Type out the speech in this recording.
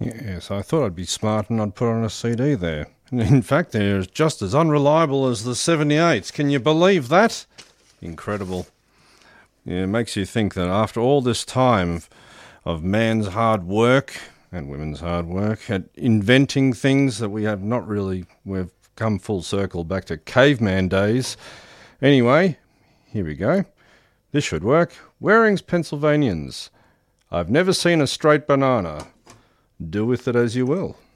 Yes, I thought I'd be smart and I'd put on a CD there. In fact, they're just as unreliable as the 78s. Can you believe that? Incredible. Yeah, it makes you think that after all this time of man's hard work and women's hard work at inventing things that we've come full circle back to caveman days. Anyway, here we go. This should work. Waring's Pennsylvanians. I've never seen a straight banana. Do with it as you will.